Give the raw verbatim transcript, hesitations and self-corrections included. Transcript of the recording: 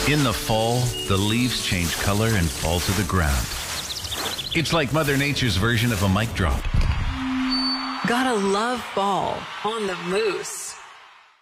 In the fall, the leaves change color and fall to the ground. It's like Mother Nature's version of a mic drop. Gotta love fall on the Moose.